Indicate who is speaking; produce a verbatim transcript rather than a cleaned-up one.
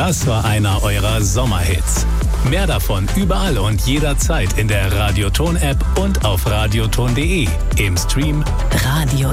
Speaker 1: Das war einer eurer Sommerhits. Mehr davon überall und jederzeit in der Radioton-App und auf radioton punkt de, im Stream
Speaker 2: Radio